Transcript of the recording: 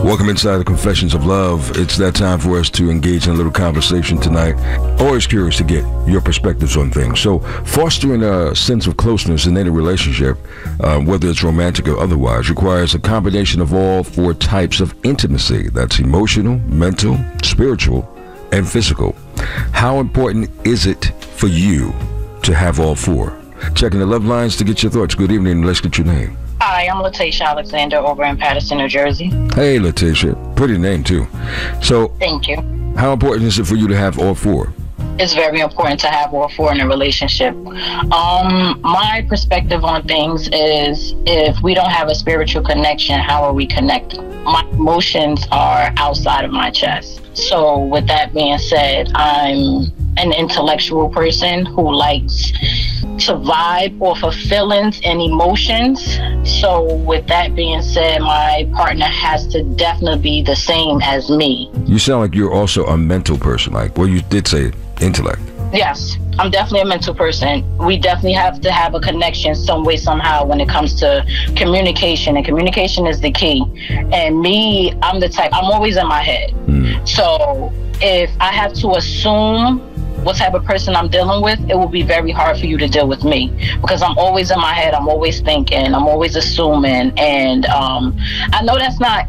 Welcome inside the Confessions of Love. It's that time for us to engage in a little conversation tonight. Always curious to get your perspectives on things. So fostering a sense of closeness in any relationship, whether it's romantic or otherwise, requires a combination of all four types of intimacy. That's emotional, mental, spiritual, and physical. How important is it for you to have all four? Checking the love lines to get your thoughts. Good evening. Let's get your name. Hi, I'm Letitia Alexander over in Paterson, New Jersey. Hey, Letitia. Pretty name, too. So, Thank you. how important is it for you to have all four? It's very important to have all four in a relationship. My perspective on things is if we don't have a spiritual connection, how are we connected? My emotions are outside of my chest. So with that being said, I'm an intellectual person who likes to vibe off of feelings and emotions. So with that being said, my partner has to definitely be the same as me. You sound like you're also a mental person. You did say intellect. Yes, I'm definitely a mental person. We definitely have to have a connection some way, somehow when it comes to communication, and communication is the key. And me, I'm the type, I'm always in my head. So if I have to assume what type of person I'm dealing with, it will be very hard for you to deal with me because I'm always in my head. I'm always thinking, I'm always assuming. And I know that's not